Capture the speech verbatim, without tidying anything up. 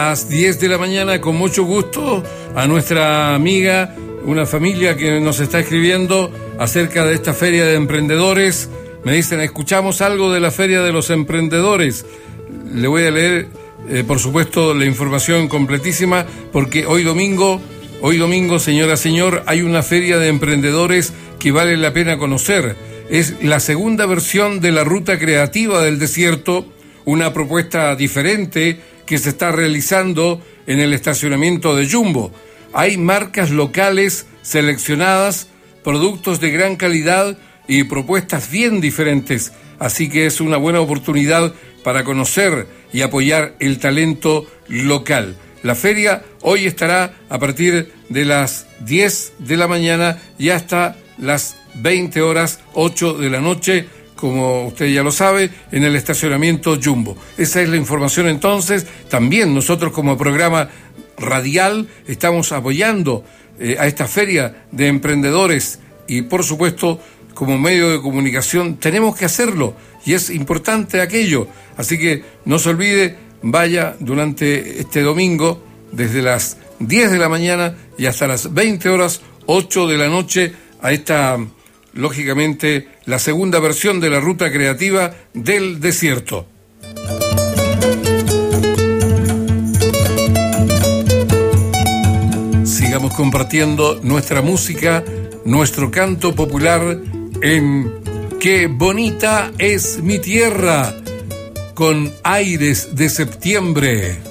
A las diez de la mañana, con mucho gusto, a nuestra amiga, una familia que nos está escribiendo acerca de esta feria de emprendedores. Me dicen, escuchamos algo de la feria de los emprendedores. Le voy a leer, eh, por supuesto, la información completísima, porque hoy domingo, hoy domingo, señora, señor, hay una feria de emprendedores que vale la pena conocer. Es la segunda versión de la Ruta Creativa del Desierto, una propuesta diferente que se está realizando en el estacionamiento de Jumbo. Hay marcas locales seleccionadas, productos de gran calidad y propuestas bien diferentes, así que es una buena oportunidad para conocer y apoyar el talento local. La feria hoy estará a partir de las diez de la mañana y hasta las veinte horas, ocho de la noche, como usted ya lo sabe, en el estacionamiento Jumbo. Esa es la información entonces. También nosotros como programa radial estamos apoyando eh, a esta feria de emprendedores y por supuesto como medio de comunicación tenemos que hacerlo y es importante aquello. Así que no se olvide, vaya durante este domingo desde las diez de la mañana y hasta las veinte horas, ocho de la noche a esta, lógicamente, la segunda versión de la Ruta Creativa del Desierto. Sigamos compartiendo nuestra música, nuestro canto popular en Qué bonita es mi tierra, con aires de septiembre.